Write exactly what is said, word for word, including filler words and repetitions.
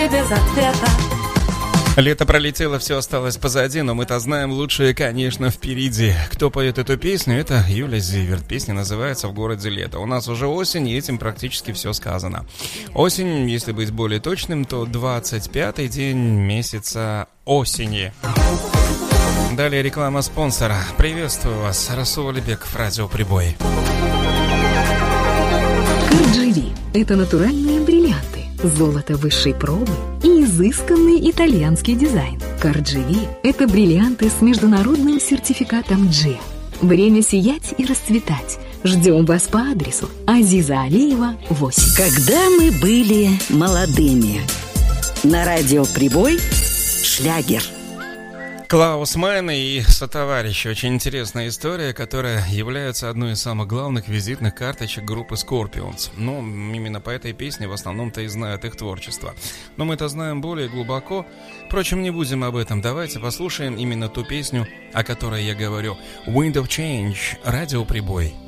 без ответа. Лето пролетело, все осталось позади, но мы-то знаем, лучшее, конечно, впереди. Кто поет эту песню? Это Юля Зиверт. Песня называется «В городе лето». У нас уже осень, и этим практически все сказано. Осень, если быть более точным, то двадцать пятый день месяца осени. Далее реклама спонсора. Приветствую вас, Расул Алибеков, радио «Прибой». Кардживи – это натуральные бриллианты, золото высшей пробы и изысканный итальянский дизайн. Кардживи – это бриллианты с международным сертификатом джи. Время сиять и расцветать. Ждем вас по адресу Азиза Алиева, восемь. Когда мы были молодыми. На радио «Прибой» шлягер. Клаус Майн и сотоварищи. Очень интересная история, которая является одной из самых главных визитных карточек группы Scorpions. Ну, именно по этой песне в основном-то и знают их творчество. Но мы-то знаем более глубоко. Впрочем, не будем об этом. Давайте послушаем именно ту песню, о которой я говорю. Wind of Change. Радио «Прибой».